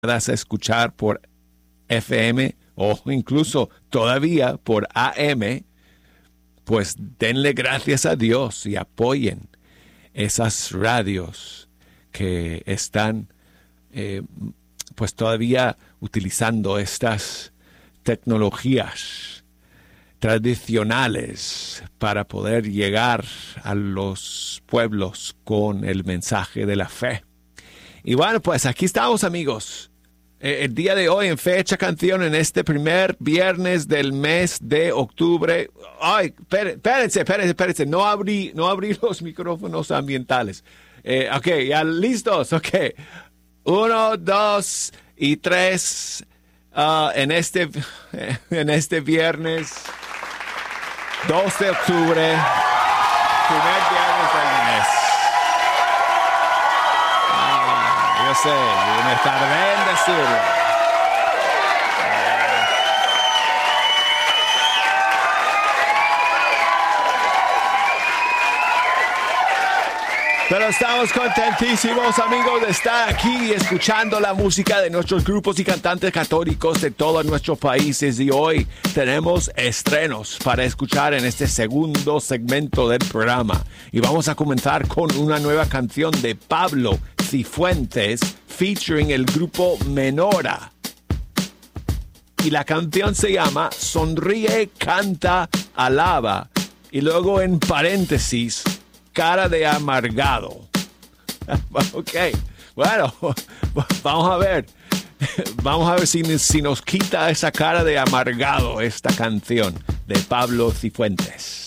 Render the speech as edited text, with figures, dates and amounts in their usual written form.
puedas escuchar por FM o incluso todavía por AM, pues denle gracias a Dios y apoyen esas radios que están pues todavía utilizando estas tecnologías tradicionales para poder llegar a los pueblos con el mensaje de la fe. Y bueno, pues aquí estamos, amigos. El día de hoy en Fecha Canción, en este primer viernes del mes de octubre. Ay, espérense. No abrí los micrófonos ambientales. Ok, ya listos. Ok. 1, 2 y 3. En este viernes 2 de octubre, primer viernes del mes. Yo sé, me tardé en decirlo. Pero estamos contentísimos, amigos, de estar aquí escuchando la música de nuestros grupos y cantantes católicos de todos nuestros países. Y hoy tenemos estrenos para escuchar en este segundo segmento del programa. Y vamos a comenzar con una nueva canción de Pablo Cifuentes, featuring el grupo Menora. Y la canción se llama Sonríe, Canta, Alaba. Y luego en paréntesis, cara de amargado. Ok, bueno, vamos a ver si nos quita esa cara de amargado esta canción de Pablo Cifuentes.